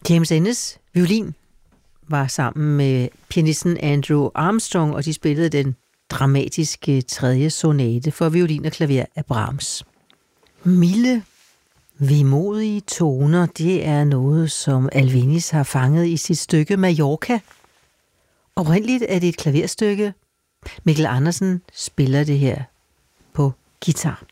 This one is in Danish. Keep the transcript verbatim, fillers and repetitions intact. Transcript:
James Ennis violin var sammen med pianisten Andrew Armstrong, og de spillede den dramatiske tredje sonate for violin og klaver af Brahms. Milde, vemodige toner, det er noget, som Alvinis har fanget i sit stykke Mallorca. Oprindeligt er det et klaverstykke. Mikkel Andersen spiller det her på guitar.